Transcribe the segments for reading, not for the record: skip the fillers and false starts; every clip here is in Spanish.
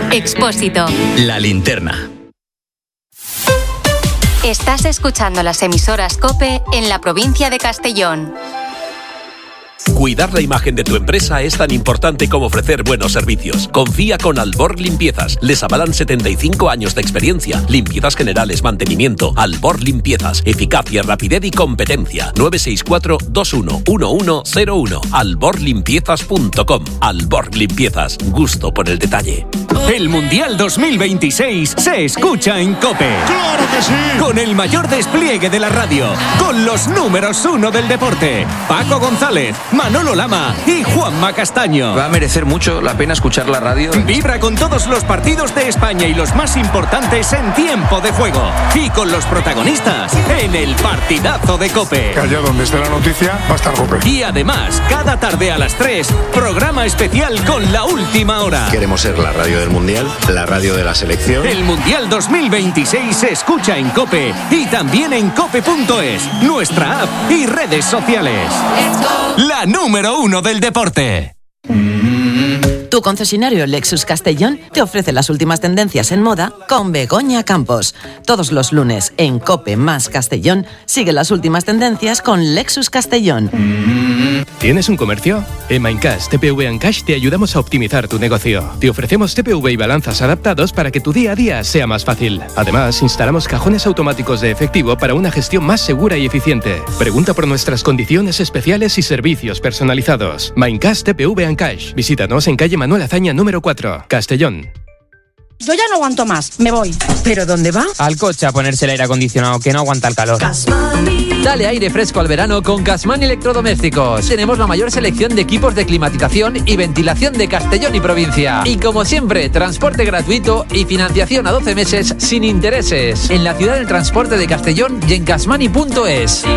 Expósito. La Linterna. Estás escuchando las emisoras COPE en la provincia de Castellón. Cuidar la imagen de tu empresa es tan importante como ofrecer buenos servicios. Confía con Albor Limpiezas. Les avalan 75 años de experiencia. Limpiezas generales, mantenimiento. Albor Limpiezas. Eficacia, rapidez y competencia. 964-211101. alborlimpiezas.com. Albor Limpiezas. Gusto por el detalle. El Mundial 2026 se escucha en COPE. ¡Claro que sí! Con el mayor despliegue de la radio. Con los números 1 del deporte. Paco González, Manolo Lama y Juanma Castaño. Va a merecer mucho la pena escuchar la radio. Vibra con todos los partidos de España y los más importantes en tiempo de juego. Y con los protagonistas en el partidazo de COPE. Que allá donde esté la noticia va a estar COPE. Y además, cada tarde a las 3, programa especial con la última hora. Queremos ser la radio del Mundial, la radio de la selección. El Mundial 2026 se escucha en COPE y también en cope.es, nuestra app y redes sociales. La número 1 del deporte. Tu concesionario Lexus Castellón te ofrece las últimas tendencias en moda con Begoña Campos. Todos los lunes en COPE más Castellón sigue las últimas tendencias con Lexus Castellón. ¿Tienes un comercio? En Maincash TPV Cash te ayudamos a optimizar tu negocio. Te ofrecemos TPV y balanzas adaptados para que tu día a día sea más fácil. Además, instalamos cajones automáticos de efectivo para una gestión más segura y eficiente. Pregunta por nuestras condiciones especiales y servicios personalizados. Maincash TPV Cash. Visítanos en calle Manuel Azaña número 4, Castellón. Yo ya no aguanto más, me voy. ¿Pero dónde va? Al coche a ponerse el aire acondicionado, que no aguanta el calor. Dale aire fresco al verano con Gasman Electrodomésticos. Tenemos la mayor selección de equipos de climatización y ventilación de Castellón y provincia. Y como siempre, transporte gratuito y financiación a 12 meses sin intereses. En la ciudad del transporte de Castellón y en gasmani.es. Sí.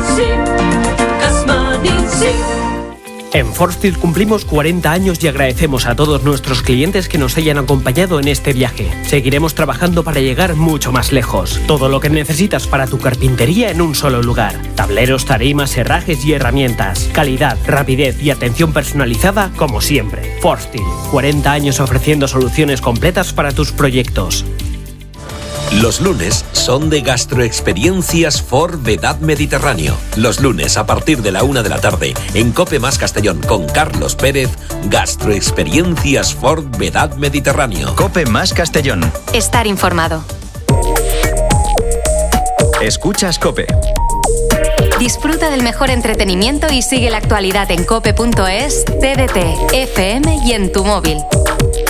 Gasmani, sí. En Forstir cumplimos 40 años y agradecemos a todos nuestros clientes que nos hayan acompañado en este viaje. Seguiremos trabajando para llegar mucho más lejos. Todo lo que necesitas para tu carpintería en un solo lugar. Tableros, tarimas, herrajes y herramientas. Calidad, rapidez y atención personalizada como siempre. Forstir, 40 años ofreciendo soluciones completas para tus proyectos. Los lunes son de Gastroexperiencias for Vedad Mediterráneo. Los lunes a partir de la 1 de la tarde en COPE más Castellón con Carlos Pérez, Gastroexperiencias for Vedad Mediterráneo. COPE más Castellón. Estar informado. Escuchas COPE. Disfruta del mejor entretenimiento y sigue la actualidad en cope.es, TDT, FM y en tu móvil.